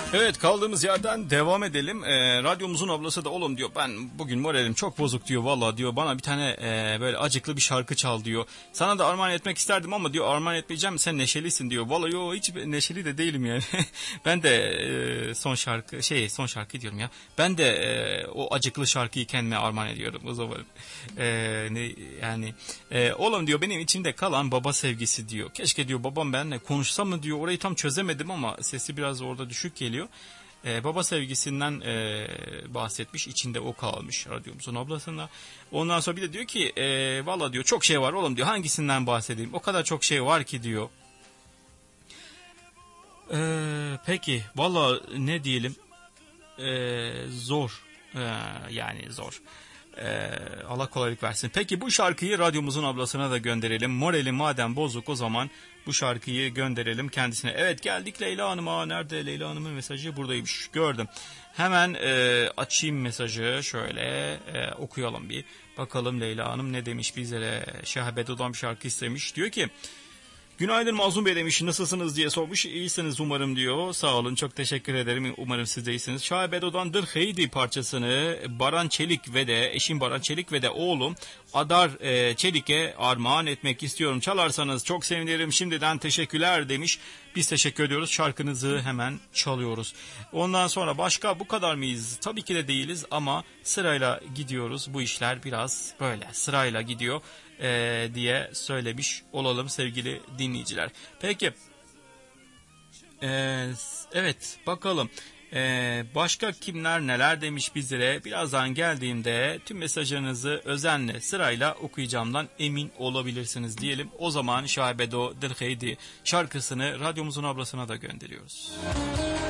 Evet, kaldığımız yerden devam edelim. Radyomuzun ablası da oğlum diyor, ben bugün moralim çok bozuk diyor, valla diyor, bana bir tane böyle acıklı bir şarkı çal diyor. Sana da armağan etmek isterdim ama diyor armağan etmeyeceğim, sen neşelisin diyor. Valla yo, hiç neşeli de değilim yani. Ben de son şarkı diyorum ya. Ben de o acıklı şarkıyı kendime armağan ediyorum o zaman. Oğlum diyor, benim içimde kalan baba sevgisi diyor. Keşke diyor babam benimle konuşsa mı diyor, orayı tam çözemedim ama sesi biraz orada düşük geliyor. Baba sevgisinden bahsetmiş, içinde o kalmış radyomuzun ablasında. Ondan sonra bir de diyor ki valla diyor çok şey var oğlum diyor, hangisinden bahsedeyim, o kadar çok şey var ki diyor. Peki valla ne diyelim, zor, yani zor. Allah kolaylık versin. Peki bu şarkıyı radyomuzun ablasına da gönderelim. Morali madem bozuk, o zaman bu şarkıyı gönderelim kendisine. Evet, geldik Leyla Hanım'a. Nerede Leyla Hanım'ın mesajı? Buradaymış, gördüm. Hemen açayım mesajı, şöyle okuyalım bir. Bakalım Leyla Hanım ne demiş bizlere. Şahbedo'dan bir şarkı istemiş. Diyor ki, günaydın Mazlum Bey demiş, nasılsınız diye sormuş. İyisiniz umarım diyor. Sağ olun, çok teşekkür ederim, umarım siz de iyisiniz. Şahibedo'dan Dır Heydi parçasını Baran Çelik ve de eşim Baran Çelik ve de oğlum Adar Çelik'e armağan etmek istiyorum. Çalarsanız çok sevinirim, şimdiden teşekkürler demiş. Biz teşekkür ediyoruz, şarkınızı hemen çalıyoruz. Ondan sonra başka bu kadar mıyız? Tabii ki de değiliz ama sırayla gidiyoruz. Bu işler biraz böyle sırayla gidiyor diye söylemiş olalım sevgili dinleyiciler. Peki evet, bakalım başka kimler neler demiş bizlere. Birazdan geldiğimde tüm mesajlarınızı özenle sırayla okuyacağımdan emin olabilirsiniz diyelim. O zaman Şahibedo Dırheydi şarkısını radyomuzun ablasına da gönderiyoruz.